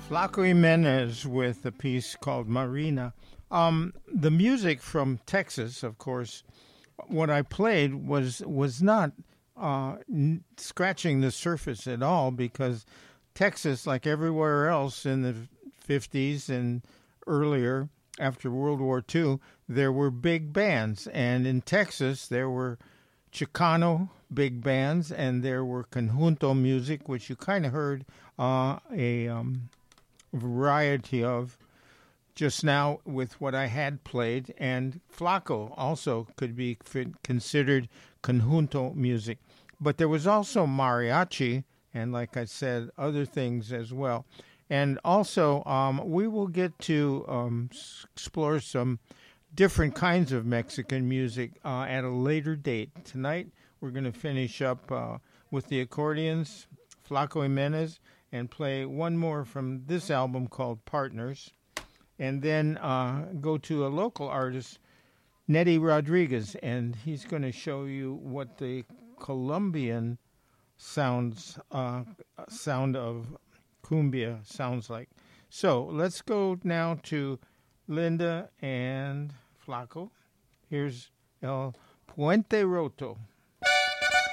Flaco Jimenez with a piece called Marina. The music from Texas, of course, what I played was not scratching the surface at all because Texas, like everywhere else in the 50s and earlier, after World War II, there were big bands. And in Texas, there were Chicano big bands and there were conjunto music, which you kind of heard a variety of just now with what I had played. And Flaco also could be considered conjunto music. But there was also mariachi and, like I said, other things as well. And also, we will get to explore some different kinds of Mexican music at a later date. Tonight, we're going to finish up with the accordions, Flaco Jimenez, and play one more from this album called Partners, and then go to a local artist, Nettie Rodriguez, and he's going to show you what the Colombian sound of cumbia sounds like. So let's go now to Linda and Flaco. Here's El Puente Roto.